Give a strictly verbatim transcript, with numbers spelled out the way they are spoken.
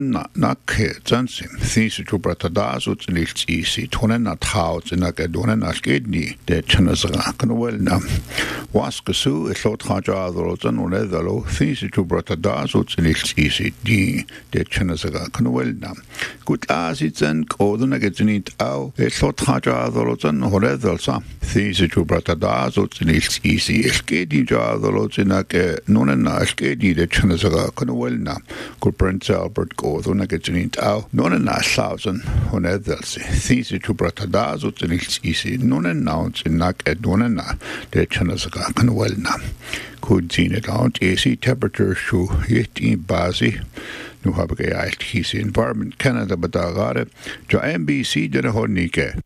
na na ke zansim thisi tu bratadas ut nicht easy tonen na taut in a gedone na skedni de chnazra kan wel na was gesu es lot haja rozen un edalo thisi tu bratadas ut nicht easy di de chnazra kan wel na gut asitzen koden gednit au es lot haja rozen un edalo sa thisi tu bratadas ut nicht easy es gedi ja rozen na ke nonen na skedi de chnazra kan wel na gut Prince Albert Gordon agajinit au non na thousand on edels thisi tu bratadas ut nicht easy non announce nak edon na de chanasaga kan welna could seen it out ac temperature shu yet in basi nu habe gealt his environment Canada badagare jo M B C de honike